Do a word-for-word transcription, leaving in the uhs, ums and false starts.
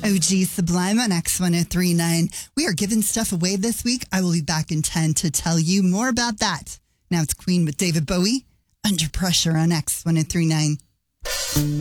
O G Sublime on X ten thirty-nine. We are giving stuff away this week. I will be back in ten to tell you more about that. Now it's Queen with David Bowie, Under Pressure on X ten thirty-nine.